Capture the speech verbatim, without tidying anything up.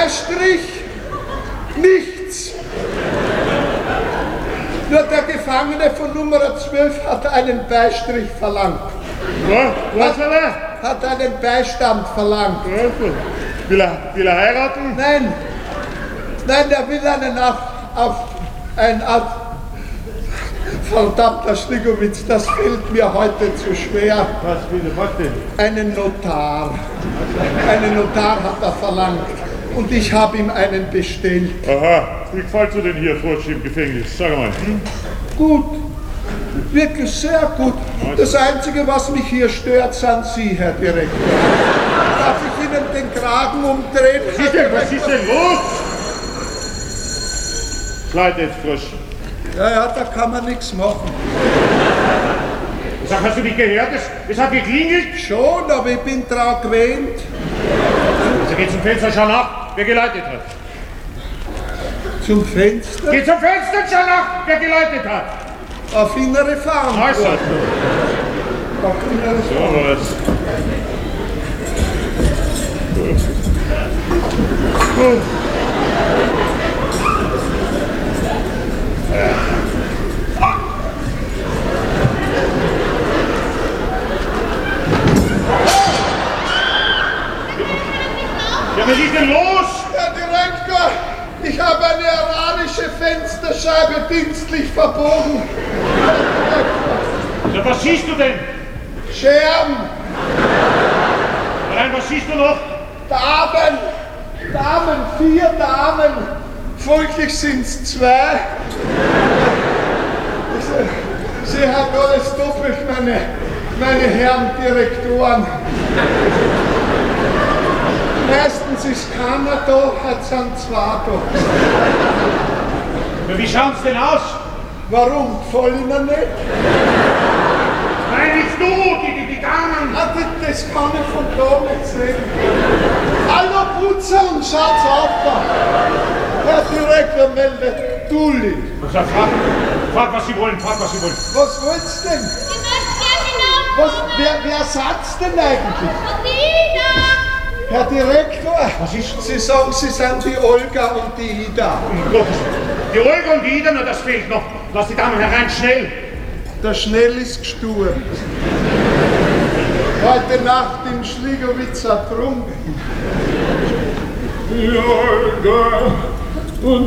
Beistrich? Nichts. Nur der Gefangene von Nummer zwölf hat einen Beistrich verlangt. Was, was will er? Hat einen Beistand verlangt. Will er, will er heiraten? Nein. Nein, der will einen auf, auf ein auf, verdammter Schligowitz, das fällt mir heute zu schwer. Was will er, was denn? Einen Notar. Einen Notar hat er verlangt. Und ich habe ihm einen bestellt. Aha, wie gefällt dir denn hier, Frosch, im Gefängnis? Sag mal. Hm? Gut. Wirklich sehr gut. Das Einzige, was mich hier stört, sind Sie, Herr Direktor. Darf ich Ihnen den Kragen umdrehen? Was ist denn, was ist denn los? Kleid jetzt, Frosch. Ja, ja, da kann man nichts machen. Sag, hast du nicht gehört? Es, es hat geklingelt. Schon, aber ich bin dran gewöhnt. Also geh zum Fenster, schau nach, wer geleitet hat. Zum Fenster? Geh zum Fenster und schau nach, wer geleitet hat. Auf innere Farm. Also. Auf innere Farm. So was. Ja, was ist denn los? Herr Direktor, ich habe eine arabische Fensterscheibe dienstlich verbogen. Ja, was siehst du denn? Scherben, Nein, was siehst du noch? Damen, Damen, vier Damen. Folglich sind es zwei. Sie haben alles doppelt, meine, meine Herren Direktoren. Meistens ist keiner da, heute sind zwei da. Ja, wie schaut's denn aus? Warum? Gefallen Ihnen nicht? Nein, nicht du, die, die, die Damen. Ah, das, das kann ich von da nicht sehen. Hallo Putzer und schaut's auf da. Herr Direktor meldet Dulli. Frag, frag, was Sie wollen, frag, was Sie wollen. Was wollt's denn? Ich möchte gerne Was, wer, wer sagt's denn eigentlich? Nina! Herr Direktor, Was ist? Sie sagen, Sie sind die Olga und die Ida. Um Gottes Willen. Die Olga und die Ida, nur das fehlt noch. Lass die Damen herein, schnell. Der Schnell ist gestorben. Heute Nacht in Schligowitz ertrunken. Die Olga und